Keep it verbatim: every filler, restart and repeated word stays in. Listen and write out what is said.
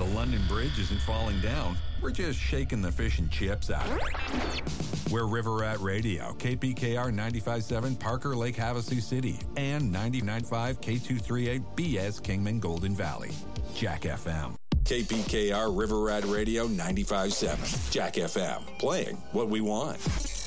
The London Bridge isn't falling down. We're just shaking the fish and chips out of it. We're River Rat Radio, K P K R ninety-five point seven, Parker Lake, Havasu City, and ninety-nine point five K two thirty-eight B S Kingman Golden Valley. Jack F M. K P K R River Rat Radio ninety-five point seven. Jack F M. Playing what we want.